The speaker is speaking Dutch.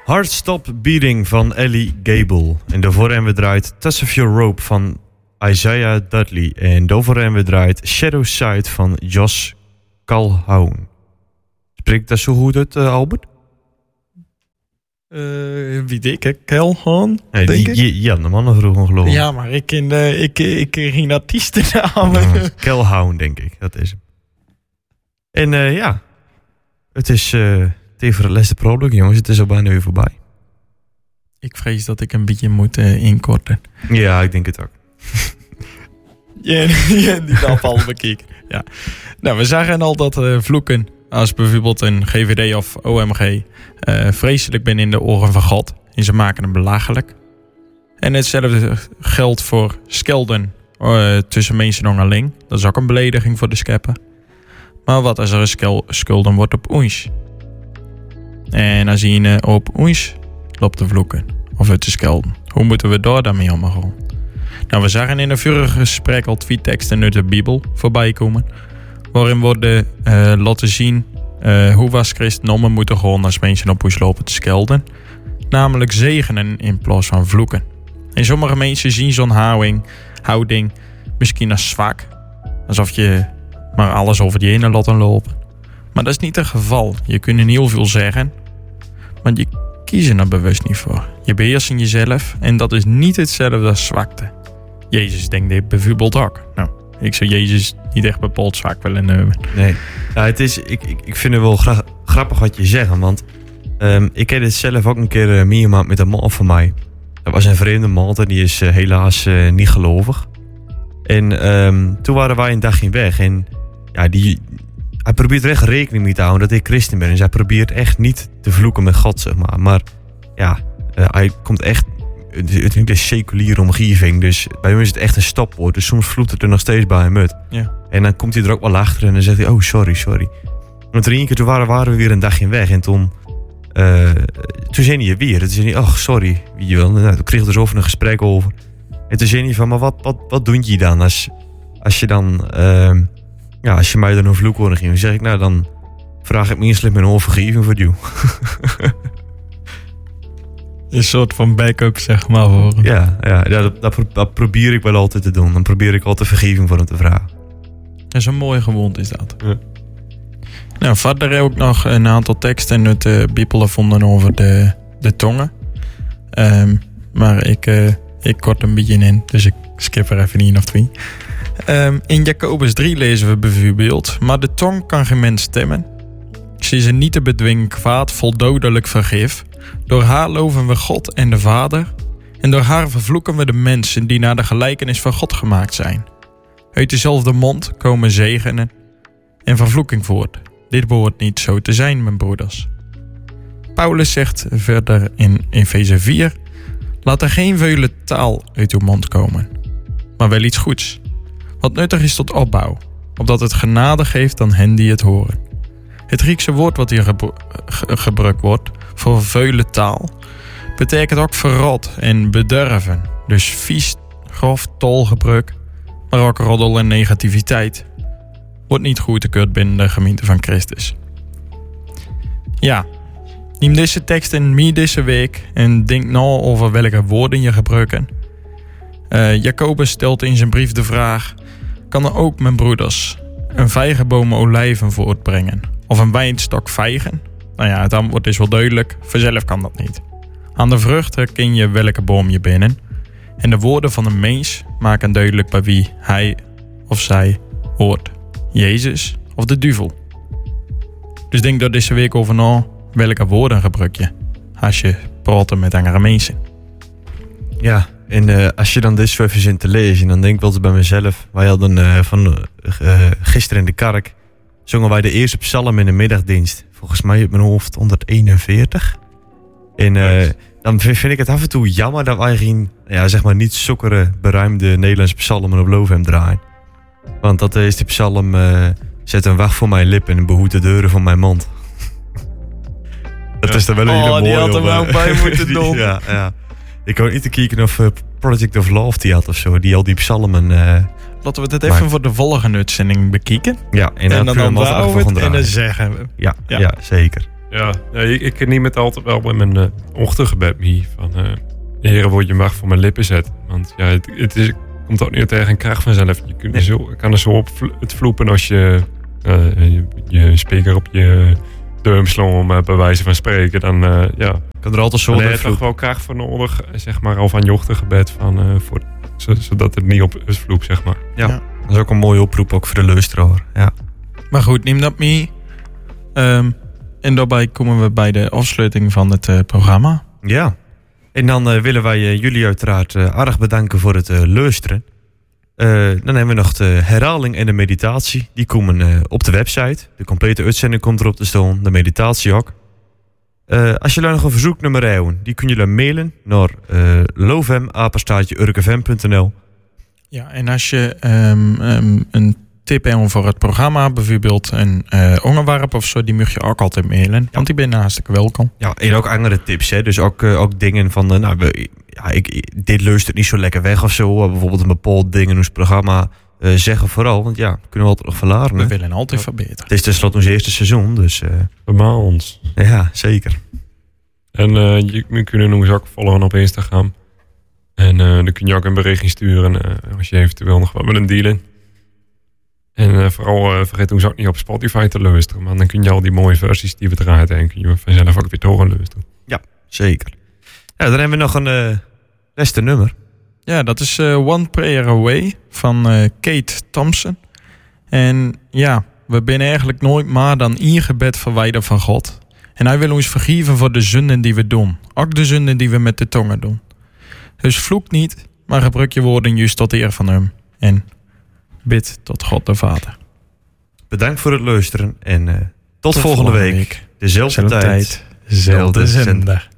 Heart Stop Beating van Ellie Gable. En daarvoor hebben we draait Touch of Your Rope van Isaiah Dudley. En daarvoor hebben we draait Shadow Side van Josh Calhoun. Spreekt dat zo goed uit, Albert? Wie denk ik? Calhoun? Ja, de mannen vroegen geloof ik. Ja, maar ik ken geen artiestennamen. Calhoun, denk ik. Dat is hem. En ja, het is tegen het laatste product, jongens. Het is al bijna weer voorbij. Ik vrees dat ik een beetje moet inkorten. Ja, ik denk het ook. Ja, die afval bekeken. Ja. Nou, we zagen al dat vloeken, als bijvoorbeeld een GVD of OMG, vreselijk ben in de oren van God. En ze maken hem belachelijk. En hetzelfde geldt voor schelden tussen mensen onderling. Dat is ook een belediging voor de schepper. Maar wat als er een schulden wordt op ons? En als je op ons loopt te vloeken of te schelden. Hoe moeten we daar dan mee omgaan? Nou, we zagen in een vorige gesprek al 2 teksten uit de Bijbel voorbij komen. Waarin worden laten zien hoe we als christenen moeten gaan als mensen op ons lopen te schelden. Namelijk zegenen in plaats van vloeken. En sommige mensen zien zo'n houding misschien als zwak. Alsof je maar alles over die ene laten lopen. Maar dat is niet het geval. Je kunt heel veel zeggen, maar je kiest er bewust niet voor. Je beheerst in jezelf en dat is niet hetzelfde als zwakte. Jezus denkt dit bijvoorbeeld ook. Nou, ik zou Jezus niet echt bepaald zwak willen nemen. Nee, nou, het is, ik vind het wel grappig wat je zegt, want ik heb dit zelf ook een keer meegemaakt met een man van mij. Dat was een vreemde man en die is helaas niet gelovig. En toen waren wij een dagje weg en ja, hij probeert er echt rekening mee te houden dat ik christen ben. Dus hij probeert echt niet te vloeken met God, zeg maar. Maar ja, hij komt echt uit een seculiere omgeving. Dus bij hem is het echt een stopwoord. Dus soms vloekt het er nog steeds bij hem uit. Ja. En dan komt hij er ook wel achter en dan zegt hij, oh sorry. Want er een keer toen waren we weer een dagje weg. En toen zei hij weer. Toen zei hij, oh sorry. Weet je wel. Nou, toen kreeg er zo over een gesprek over. En toen zei hij van, maar wat doe je dan als je dan... Ja, als je mij dan een vloek hoort geven, dan zeg ik, nou dan vraag ik me eerst mijn overgeving voor jou. Een soort van backup, zeg maar. Voor hem. Ja, dat probeer ik wel altijd te doen. Dan probeer ik altijd vergeving voor hem te vragen. Dat is een mooie gewoonte, is dat. Ja. Nou, verder heb ik nog een aantal teksten uit de Bijbel gevonden over de tongen. Maar ik kort een beetje in, dus ik skip er even 1 of 2. In Jacobus 3 lezen we bijvoorbeeld: maar de tong kan geen mens stemmen. Ze is niet te bedwingen kwaad, vol dodelijk vergif. Door haar loven we God en de Vader. En door haar vervloeken we de mensen die naar de gelijkenis van God gemaakt zijn. Uit dezelfde mond komen zegenen en vervloeking voort. Dit behoort niet zo te zijn, mijn broeders. Paulus zegt verder in Efeze 4: laat er geen vuile taal uit uw mond komen, maar wel iets goeds, wat nuttig is tot opbouw, opdat het genade geeft aan hen die het horen. Het Griekse woord wat hier gebruikt wordt voor vuile taal betekent ook verrot en bederven. Dus vies, grof taalgebruik, maar ook roddel en negativiteit wordt niet goedgekeurd binnen de gemeente van Christus. Ja, neem deze tekst in mee deze week en denk na over welke woorden je gebruiken. Jacobus stelt in zijn brief de vraag: kan er ook, mijn broeders, een vijgenboom olijven voortbrengen? Of een wijnstok vijgen? Nou ja, het antwoord is wel duidelijk. Vanzelf kan dat niet. Aan de vrucht herken je welke boom je bent. En de woorden van een mens maken duidelijk bij wie hij of zij hoort. Jezus of de duivel. Dus denk daar deze week over na. Welke woorden gebruik je als je praat met andere mensen? Ja, en als je dan dit zo even zit te lezen, dan denk ik wel eens bij mezelf. Wij hadden gisteren in de kerk zongen wij de eerste psalm in de middagdienst. Volgens mij op mijn hoofd 141. En dan vind ik het af en toe jammer dat wij geen, zeg maar niet zulke beruimde Nederlandse psalmen op Lovem draaien. Want dat is de psalm, zet een wacht voor mijn lippen en behoedt de deuren van mijn mond. Dat is er wel een hele mooie. Die had er wel bij moeten doen. Ja. Ik wou niet te kijken of Project of Love die had of zo, die al die psalmen... Laten we het even voor de volgende uitzending bekijken. Ja, en dan bouwen we het en dan zeggen we. Ja, zeker. Ja, ik neem het altijd wel bij mijn ochtendgebed mee. Van, Heere, word je macht voor mijn lippen zet. Want ja, het komt ook niet tegen een kracht vanzelf. Je kunt kan er zo op het vloepen als je je speaker op je duim sloom, bij wijze van spreken. Dan kan er altijd zo dan heb je toch wel kracht voor nodig, zeg maar, al van je ochtendgebed. Zodat het niet op het vloep, zeg maar. Ja, dat is ook een mooie oproep ook voor de luisteraar. Ja. Maar goed, neem dat mee. En daarbij komen we bij de afsluiting van het programma. Ja. En dan willen wij jullie uiteraard aardig bedanken voor het luisteren. Dan hebben we nog de herhaling en de meditatie. Die komen op de website. De complete uitzending komt erop te staan. De meditatie ook. Als jullie nog een verzoeknummer hebben, die kunnen jullie mailen naar lovem@urkfm.nl. Ja, en als je een tip hebt voor het programma, bijvoorbeeld een onderwerp of zo, die mag je ook altijd mailen. Want die ben hartstikke welkom. Ja, en ook andere tips, hè. Dus ook dingen van, dit luistert niet zo lekker weg of zo. Bijvoorbeeld een bepaald ding in ons programma zeggen vooral. Want ja, kunnen we altijd nog verlaren. We willen altijd verbeteren. Het is tenslotte ons eerste seizoen, dus... Normaal ons. Ja, zeker. En je kunt ons ook volgen op Instagram. En dan kun je ook een berichtje sturen als je eventueel nog wat met een dealen. En vooral vergeet ons ook niet op Spotify te luisteren. Maar dan kun je al die mooie versies die we draaien en kun je vanzelf ook weer door luisteren. Ja, zeker. Ja, dan hebben we nog een laatste nummer. Ja, dat is One Prayer Away van Kate Thompson. En ja, we zijn eigenlijk nooit maar dan één gebed verwijderd van God. En hij wil ons vergeven voor de zonden die we doen. Ook de zonden die we met de tongen doen. Dus vloek niet, maar gebruik je woorden juist tot eer van hem. En bid tot God de Vader. Bedankt voor het luisteren en tot volgende week. Dezelfde tijd, dezelfde zender.